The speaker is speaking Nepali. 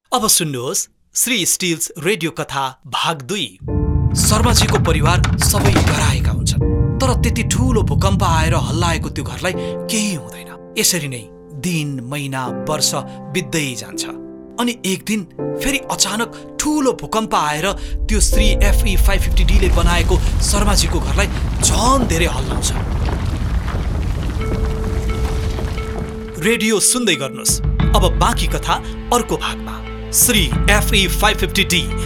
अब सुन्नुहोस् श्री स्टिल्स रेडियो कथा भाग 2। शर्माजीको परिवार सबै डराएका हुन्छन्, तर त्यति ठूलो भूकम्प आएर हल्लाएको त्यो घरलाई केही हुँदैन। यसरी नै दिन, महिना, वर्ष बित्दै जान्छ। अनि एक दिन फेरि अचानक ठूलो भूकम्प आएर त्यो श्री FE 550D ले बनाएको शर्माजीको घरलाई झन धेरै हल्लाउँछ। रेडियो सुन्दै गर्नुहोस्। अब बाँकी कथा अर्को भागमा। Shri FE 550D